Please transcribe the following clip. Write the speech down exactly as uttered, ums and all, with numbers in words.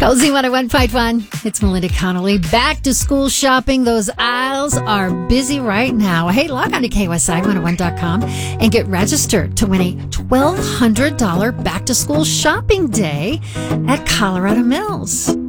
L Z one oh one point one. It's Melinda Connolly. Back to school shopping. Those aisles are busy right now. Hey, log on to K Y S I one oh one dot com and get registered to win a twelve hundred dollars back to school shopping day at Colorado Mills.